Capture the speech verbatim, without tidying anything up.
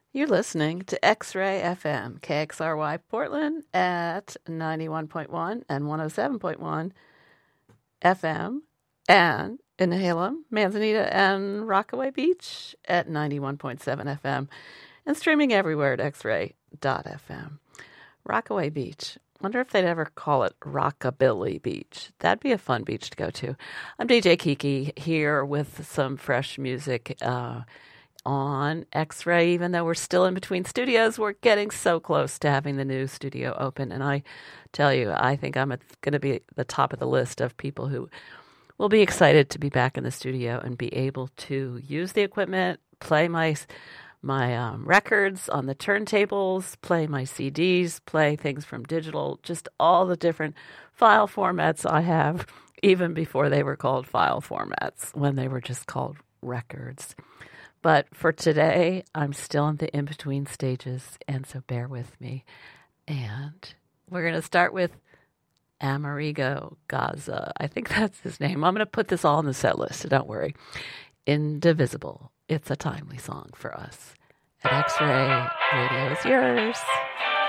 You're listening to X-Ray F M, K X R Y Portland at ninety-one point one and one oh seven point one F M, and in Halem, Manzanita, and Rockaway Beach at ninety-one point seven F M, and streaming everywhere at x ray dot f m. Rockaway Beach. Wonder if they'd ever call it Rockabilly Beach. That'd be a fun beach to go to. I'm D J Kiki here with some fresh music uh, on X-Ray. Even though we're still in between studios, we're getting so close to having the new studio open. And I tell you, I think I'm going to be at the top of the list of people who will be excited to be back in the studio and be able to use the equipment, play my my um, records on the turntables, play my C Ds, play things from digital, just all the different file formats I have, even before they were called file formats, when they were just called records. But for today, I'm still in the in-between stages, and so bear with me. And we're going to start with Amerigo Gaza. I think that's his name. I'm going to put this all on the set list, so don't worry. Indivisible. It's a timely song for us. At X-Ray, radio is yours.